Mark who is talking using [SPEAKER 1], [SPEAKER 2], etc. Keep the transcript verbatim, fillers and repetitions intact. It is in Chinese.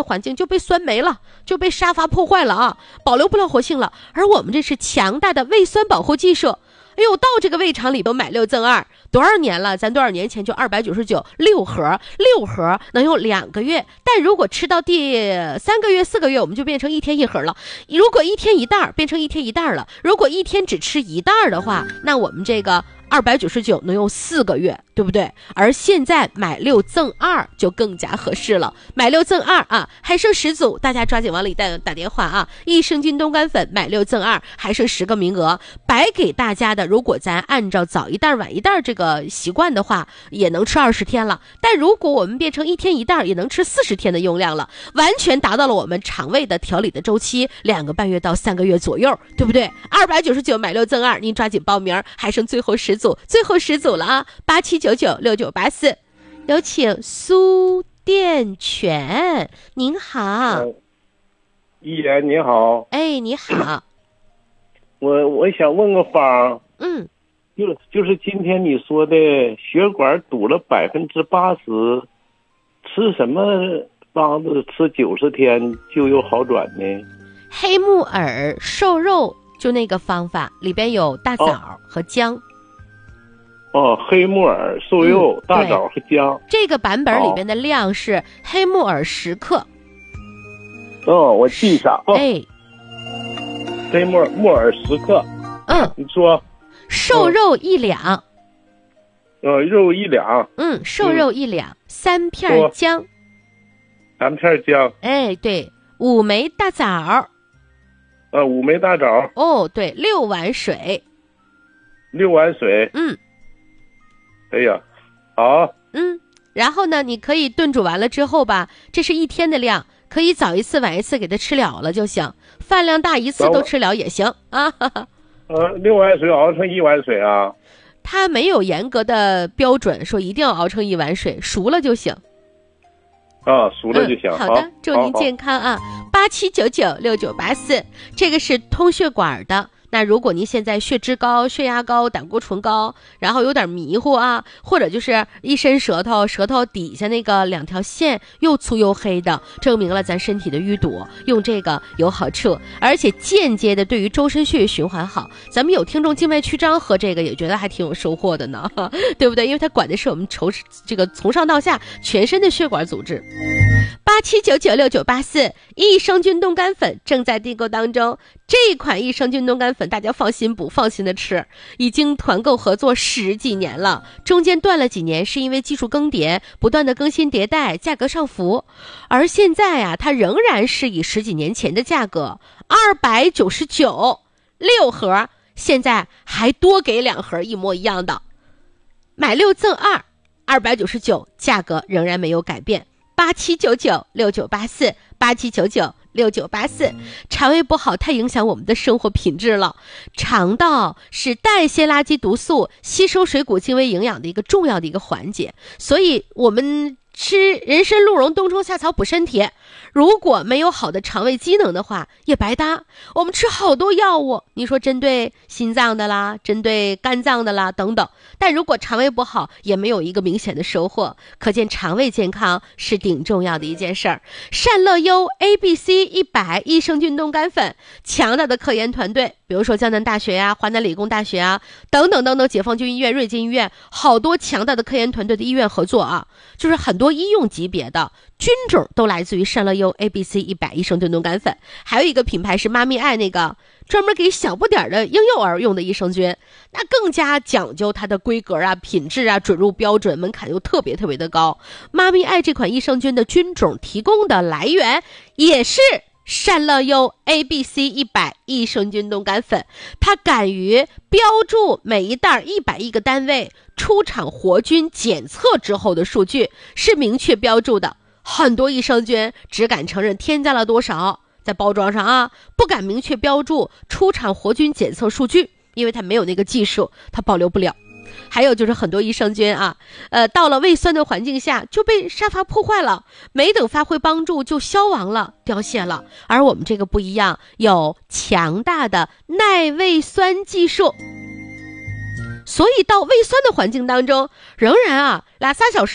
[SPEAKER 1] 环境就被酸没了，就被沙发破坏了啊，保留不了活性了。而我们这是强大的胃酸保护技术。哎呦，到这个胃肠里头买六赠二，多少年了？咱多少年前就二百九十九六盒，六盒能用两个月。但如果吃到第三个月、四个月，我们就变成一天一盒了。如果一天一袋，变成一天一袋了。如果一天只吃一袋的话，那我们这个二百九十九能用四个月，对不对？而现在买六赠二就更加合适了，买六赠二啊，还剩十组，大家抓紧往里打打电话啊！益生菌冬干粉买六赠二，还剩十个名额，白给大家的。如果咱按照早一袋晚一袋这个习惯的话，也能吃二十天了。但如果我们变成一天一袋，也能吃四十天的用量了，完全达到了我们肠胃的调理的周期，两个半月到三个月左右，对不对？二百九十九买六赠二，您抓紧报名，还剩最后十组，最后十组了啊！八七九九六九八四，有请苏电泉，您好。
[SPEAKER 2] 一言你好。
[SPEAKER 1] 哎，你好。
[SPEAKER 2] 我我想问个方。
[SPEAKER 1] 嗯。
[SPEAKER 2] 就就是今天你说的血管堵了百分之八十，吃什么方子吃九十天就有好转呢？
[SPEAKER 1] 黑木耳瘦肉就那个方法，里边有大枣和姜。
[SPEAKER 2] 哦，哦黑木耳瘦肉、嗯、大枣和姜。
[SPEAKER 1] 这个版本里边的量是黑木耳十克。
[SPEAKER 2] 哦，我记上。哦、
[SPEAKER 1] 哎，
[SPEAKER 2] 黑木耳木耳十克。
[SPEAKER 1] 嗯，
[SPEAKER 2] 你说。
[SPEAKER 1] 瘦肉一两。
[SPEAKER 2] 呃，肉一两。
[SPEAKER 1] 嗯，瘦肉一两，嗯、三片姜。
[SPEAKER 2] 三片姜。
[SPEAKER 1] 哎，对，五枚大枣。
[SPEAKER 2] 呃，五枚大枣。
[SPEAKER 1] 哦，对，六碗水。
[SPEAKER 2] 六碗水。
[SPEAKER 1] 嗯。
[SPEAKER 2] 哎呀，好。
[SPEAKER 1] 嗯，然后呢，你可以炖煮完了之后吧，这是一天的量，可以早一次晚一次给它吃了了就行，饭量大一次都吃了也行啊。哈哈。
[SPEAKER 2] 呃，六碗水熬成一碗水啊？
[SPEAKER 1] 它没有严格的标准，说一定要熬成一碗水，熟了就行。
[SPEAKER 2] 啊，熟了就行。
[SPEAKER 1] 嗯、好的，祝您健康啊！八七九九六九八四，这个是通血管的。那如果您现在血脂高、血压高、胆固醇高，然后有点迷糊啊，或者就是一伸舌头，舌头底下那个两条线又粗又黑的，证明了咱身体的淤堵，用这个有好处，而且间接的对于周身血液循环好。咱们有听众静脉曲张喝这个也觉得还挺有收获的呢，对不对？因为它管的是我们从这个从上到下全身的血管组织。八七九九六九八四，益生菌冻干粉正在订购当中。这款益生菌冻干粉大家放心补，放心的吃，已经团购合作十几年了，中间断了几年是因为技术更迭，不断的更新迭代，价格上浮。而现在啊，它仍然是以十几年前的价格二百九十九六盒，现在还多给两盒一模一样的，买六赠二，二百九十九，价格仍然没有改变。八七九九六九八四，八七九九六九八四。肠胃不好太影响我们的生活品质了。肠道是代谢垃圾毒素、吸收水谷精微营养的一个重要的一个环节，所以我们吃人参鹿茸冬虫夏草补身体，如果没有好的肠胃机能的话也白搭。我们吃好多药物，你说针对心脏的啦，针对肝脏的啦等等，但如果肠胃不好也没有一个明显的收获，可见肠胃健康是挺重要的一件事儿。善乐优 A B C 一百益生菌冻干粉，强大的科研团队，比如说江南大学呀、华南理工大学啊等等等等，解放军医院、瑞金医院，好多强大的科研团队的医院合作啊，就是很多医用级别的菌种都来自于善乐优 A B C 一百益生菌冻干粉。还有一个品牌是妈咪爱，那个专门给小不点的婴幼儿用的益生菌，那更加讲究它的规格啊、品质啊、准入标准，门槛又特别特别的高。妈咪爱这款益生菌的菌种提供的来源也是善乐优 A B C 一百益生菌冻干粉，它敢于标注每一袋一百亿个单位出厂活菌检测之后的数据是明确标注的。很多益生菌只敢承认添加了多少在包装上啊，不敢明确标注出厂活菌检测数据，因为它没有那个技术，它保留不了。还有就是很多益生菌啊，呃，到了胃酸的环境下就被沙发破坏了，没等发挥帮助就消亡了、凋谢了。而我们这个不一样，有强大的耐胃酸技术，所以到胃酸的环境当中，仍然啊，俩仨小时